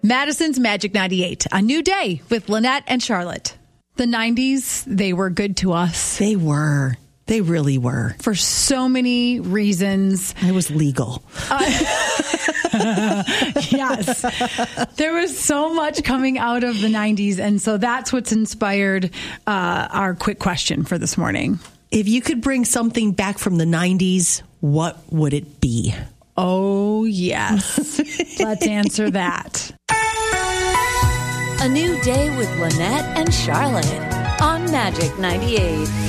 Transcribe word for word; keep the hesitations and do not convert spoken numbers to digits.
Madison's Magic ninety-eight, a new day with Lynette and Charlotte. The nineties, they were good to us. They were. They really were. For so many reasons. It was legal. Uh, yes. There was so much coming out of the nineties. And so that's what's inspired uh, our quick question for this morning. If you could bring something back from the nineties, what would it be? Oh, yes. Let's answer that. A new day with Lynette and Charlotte on Magic ninety-eight.